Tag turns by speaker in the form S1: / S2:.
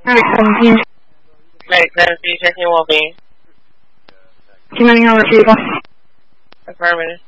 S1: Medic 17.
S2: Medic 17, checking well-being.
S1: Commenting on retrieval.
S2: Affirmative.